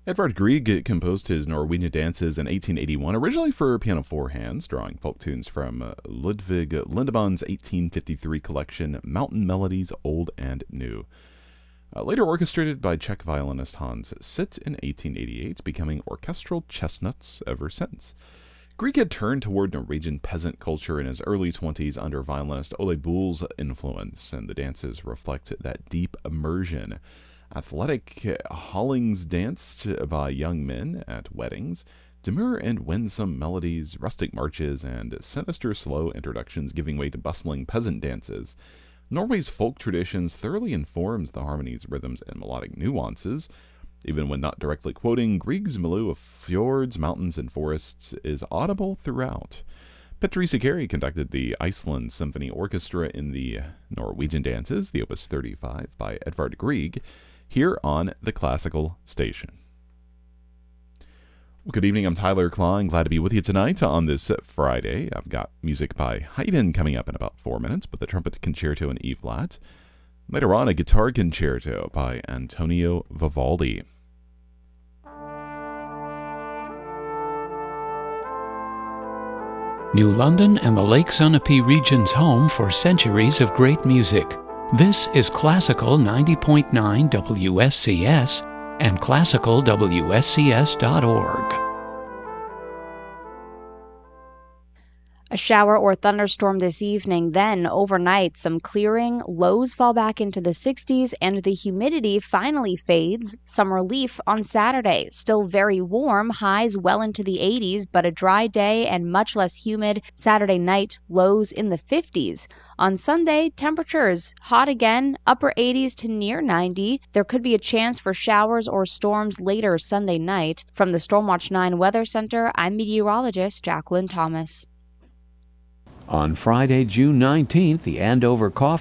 Edvard Grieg composed his Norwegian dances in 1881, originally for piano four hands, drawing folk tunes from Ludwig Lindemann's 1853 collection Mountain Melodies Old and New. Later orchestrated by Czech violinist Hans Sitt in 1888, becoming orchestral chestnuts ever since. Grieg had turned toward Norwegian peasant culture in his early 20s under violinist Ole Bull's influence, and the dances reflect that deep immersion. Athletic hollings danced by young men at weddings, demure and winsome melodies, rustic marches, and sinister slow introductions giving way to bustling peasant dances. Norway's folk traditions thoroughly informs the harmonies, rhythms, and melodic nuances. Even when not directly quoting, Grieg's milieu of fjords, mountains, and forests is audible throughout. Petri Sakari conducted the Iceland Symphony Orchestra in the Norwegian dances, the Opus 35 by Edvard Grieg, here on the Classical Station. Well, good evening, I'm Tyler Klein. Glad to be with you tonight on this Friday. I've got music by Haydn coming up in about 4 minutes, but the Trumpet Concerto in E flat. Later on, a guitar concerto by Antonio Vivaldi. New London and the Lake Sunapee region's home for centuries of great music. This is Classical 90.9 WSCS and classicalwscs.org. A shower or thunderstorm this evening, then overnight some clearing, lows fall back into the 60s, and the humidity finally fades. Some relief on Saturday. Still very warm, highs well into the 80s, but a dry day and much less humid. Saturday night, lows in the 50s. On Sunday, temperatures hot again, upper 80s to near 90. There could be a chance for showers or storms later Sunday night. From the Stormwatch 9 Weather Center, I'm meteorologist Jacqueline Thomas. On Friday, June 19th, the Andover Coffee